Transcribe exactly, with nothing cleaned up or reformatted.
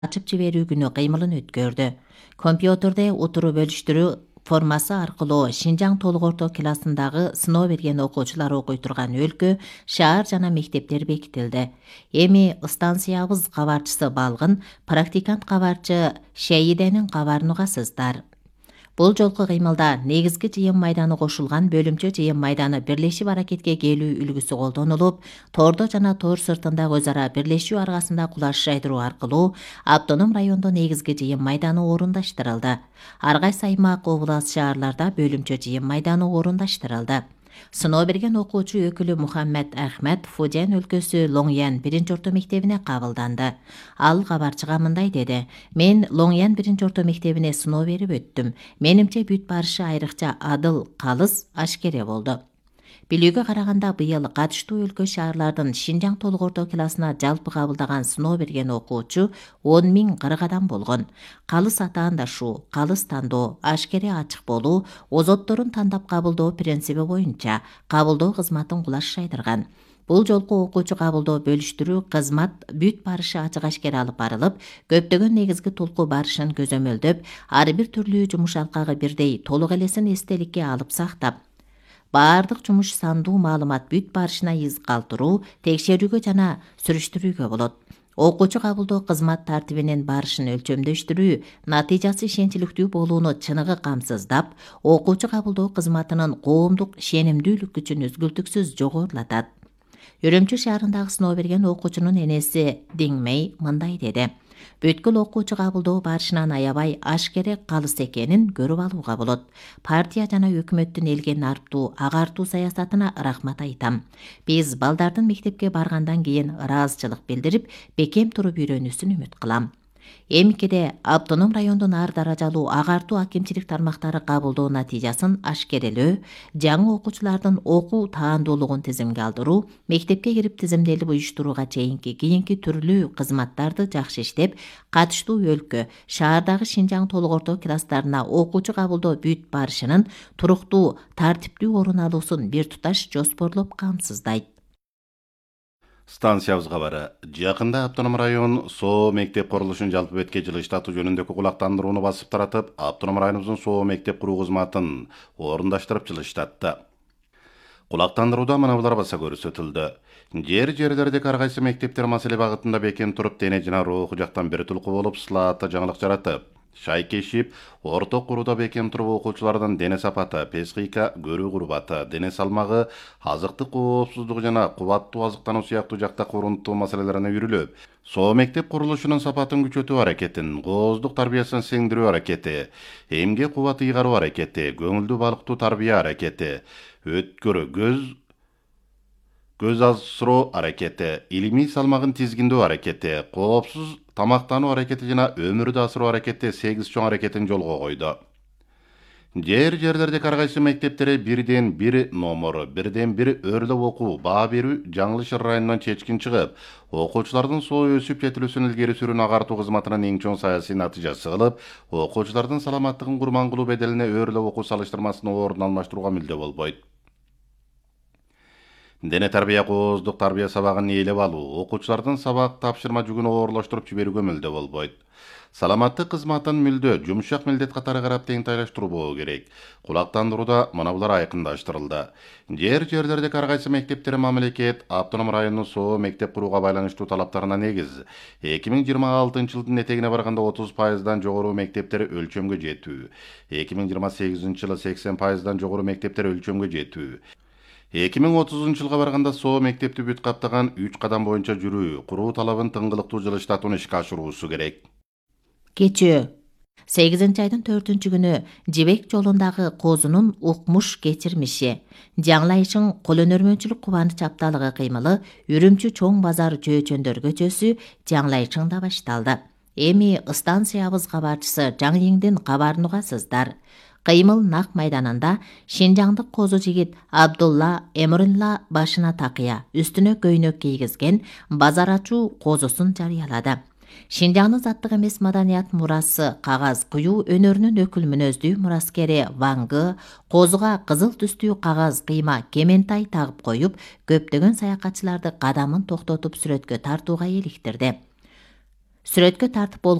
ачып жиберүү күнү кыймылын өткөрдү. Компьютерде отуруп бөлүштүрүү формасы аркылуу Шинжаң толук орто классындагы сыноо берген окуучулар окуй турган өлкө, шаар жана мектептер бекитилди. Эми станциябыз кабарчысы Балгын, практикант кабарчы Шейиденин кабарын угасыздар. Бул жолку кыймылда негизги жыйын майданы кошулган бөлүмчө жыйын майданы бирлешип аракетке келүү үлгүсү колдонулуп, тордо жана тор сыртындагы өз ара бирлешүү аркасында кулаш жайдыруу аркылуу автоном райондо негизги жыйын майданы орундаштырылды. Ар кайсы аймак, област, шаарларда бөлүмчө жыйын майданы орундаштырылды. Сыноо берген окуучу өкүлү Мухаммед Ахмед Фуден өлкөсү Лоңьян биринчи орто мектебине кабылданды. Ал кабарчыга мындай деди: "Мен Лоңьян биринчи орто мектебине сыноо берип өттүм. Менимче бүт барышы айрыкча адыл, калыс, ашкере болду. Билүүгө караганда, быйыл катыштуу өлкө шаарлардын Шинжаң толук орто классына жалпы кабылдаган сыноо берген окуучу он миң кырк адам болгон. Калыс атаандашуу, калыс тандоо, ашкере ачык болуу, озотторун тандап кабылдоо принциби боюнча кабылдоо кызматын кулаш жайдырган. Бул жолку окуучу кабылдоо бөлүштүрүү кызмат бүт барышы ачык ашкере алып барылып, көптөгөн негизги толку барышын көзөмөлдөп, ар бир түрлүү жумуш алкагы бирдей толук элесин эстеликке алып сактап, баардык жумуш сандуу маалымат бүт барышына из калтыруу, текшерүүгө жана сүрүштүрүүгө болот. Окуучу кабылдоо кызмат тартибинин барышын өлчөмдөштүрүү, натыйжасы ишенчиликтүү болууну чыныгы камсыздап, окуучу кабылдоо кызматынын коомдук ишенимдүүлүк күчүн үзгүлтүксүз жогорулатат. Үрүмчү шаарындагы сыноо берген окуучунун энеси Диңмей мындай деди: "Бүткүл окуучу кабылдоо барышынан аябай ашкере, калыс экенин көрүп алууга болот. Партия жана өкмөттүн элге нарптуу, агартуу саясатына рахмат айтам. Биз балдардын мектепке баргандан кийин ыраазычылык билдирип, бекем туруп үйрөнүүсүн үмүт кылам." Эмкиде автоном райондун ар даражалуу агартуу акимчилик тармактары кабылдоо натыйжасын ашкерелөө, жаңы окуучулардын окуу таандуулугун тизимге алдыруу, мектепке кирип тизимделип уюштурууга чейинки кийинки түрлүү кызматтарды жакшы иштеп, катыштуу өлкө, шаардагы Шинжаң толук орто класстарына окуучу кабылдоо бүт барышынын туруктуу, тартиптүү орун алуусун бир туташ жоспорлоп камсыздайт. Станциябыз кабары. Жакында автоном район соо мектеп курулушун жалпы бетке жылыштатуу жөнүндөгү кулактандырууну басып таратып, автоном районубуздун соо мектеп куруу кызматын орундаштырып жылыштатты. Кулактандырууда мына баса көрсөтүлдү. Жер жерлердеги ар кайсы мектептер маселе багытында бекем туруп, дене жана руху жактан бир тулку болуп, сылаатта жаңылык жаратып, шайкешип, орто курууда бекем туруп окуучулардын дене сапаты, психика, көрүү курбаты, дене салмагы, азыктык коопсуздугу жана кубаттуу азыктануу сыяктуу жактак урунттуу маселелерине үйрүлүп, соо мектеп курулушунун сапатын күчөтүү аракетин, кооздук тарбиясын сиңдирүү аракети, эмгек кубаты ыйгаруу аракети, көңүлдүү балыктуу тарбия аракети, өткөрү көз көз азсыроо аракети, илимий салмагын тизгиндөө аракети, коопсуз тамактануу аракети жана өмүрдү асыруу аракети сегиз чоң аракетин жолго койду. Жер жерлердеги ар кайсы мектептери бирден бир номер, бирден бир өрлөп окуу, баа берүү, жаңылыш районунан чечкин чыгып, окуучулардын соо өсүп жетилүүсүн илгери сүрүүнү агартуу кызматынын эң чоң саясий натыйжасы кылып, окуучулардын саламаттыгын курман кылуу беделине өрлөп окуу салыштырмасынын ордун алмаштырууга мүлдө болбойт. Дене тарбия кооздук тарбия сабагын ээлеп алуу, окуучулардын сабак тапшырма жүгүн оорлоштуруп жиберүүгө мүлдө болбойт. Саламаттык кызматын мүлдө жумшак милдет катары карап теңтайлаштыруу болуу керек. Кулактандырууда мына булар айкындаштырылды. Жер жерлердеги ар кайсы мектептер мамлекет автоном районунун соо мектеп курууга байланыштуу талаптарына негиз эки миң жыйырма алтынчы жылдын этегине барганда отуз пайыздан жогору мектептер өлчөмгө жетүү, эки миң жыйырма сегизинчи жылы сексен пайыздан жогору мектептер өлчөмгө жетүү, эки миң отузунчу жылга барганда соо мектепти бүт каптаган үч кадам боюнча жүрүү, куруу талабын тыңгылыктуу жылыштатууну ишке ашыруусу керек. Кечөө сегизинчи айдын төртүнчү күнү Жибек жолундагы козунун укмуш кечирмиши, жаңлайышың колөнөрмөнчүлүк кубаныч апталыгы кыймылы Үрүмчү чоң базар жөөчөндөр көчөсү жаңлайышыңда башталды. Эми станциябыз кабарчысы Жаңйиңдин кабарын угасыздар. Кыймыл нак майданында шинжаңдык козу жигит Абдулла Эмрулла башына такыя, үстүнө көйнөк кийгизген базар ачуу козусун жарыялады. Шинжаңдын заттык эмес маданият мурасы кагаз куюу өнөрүнүн өкүл мүнөздүү мураскери Вангы козуга кызыл түстүү кагаз кыйма кементай тагып коюп, көптөгөн саякатчыларды кадамын токтотуп сүрөткө тартууга иликтирди. сүрөткө тартып